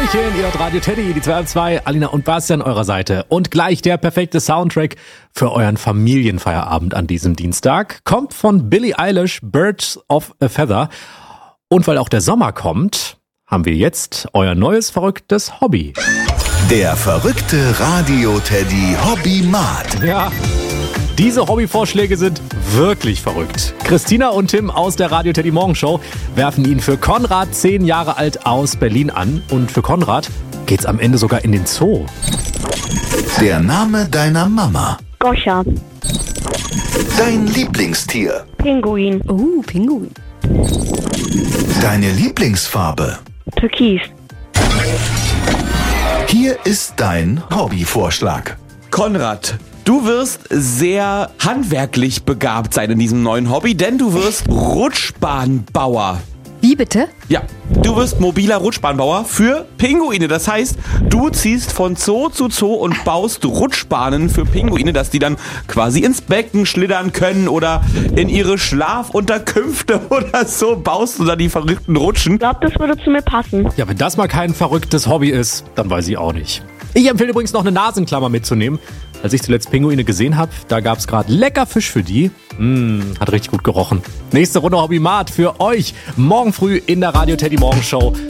Hallöchen, ihr hört Radio Teddy, die 2 und 2, Alina und Basti an eurer Seite. Und gleich der perfekte Soundtrack für euren Familienfeierabend an diesem Dienstag kommt von Billie Eilish, Birds of a Feather. Und weil auch der Sommer kommt, haben wir jetzt euer neues verrücktes Hobby. Der verrückte Radio Teddy Hobbymat. Ja, diese Hobbyvorschläge sind wirklich verrückt. Christina und Tim aus der Radio Teddy Morgenshow werfen ihn für Konrad, 10 Jahre alt, aus Berlin an. Und für Konrad geht's am Ende sogar in den Zoo. Der Name deiner Mama. Goscha. Dein Lieblingstier. Pinguin. Pinguin. Deine Lieblingsfarbe. Türkis. Hier ist dein Hobbyvorschlag. Konrad, du wirst sehr handwerklich begabt sein in diesem neuen Hobby, denn du wirst Rutschbahnbauer. Wie bitte? Ja, du wirst mobiler Rutschbahnbauer für Pinguine. Das heißt, du ziehst von Zoo zu Zoo und baust Rutschbahnen für Pinguine, dass die dann quasi ins Becken schlittern können oder in ihre Schlafunterkünfte oder so baust du dann die verrückten Rutschen. Ich glaube, das würde zu mir passen. Ja, wenn das mal kein verrücktes Hobby ist, dann weiß ich auch nicht. Ich empfehle übrigens noch eine Nasenklammer mitzunehmen. Als ich zuletzt Pinguine gesehen habe, da gab es gerade lecker Fisch für die. Hat richtig gut gerochen. Nächste Runde Hobbymat für euch. Morgen früh in der Radio Teddy Morgenshow.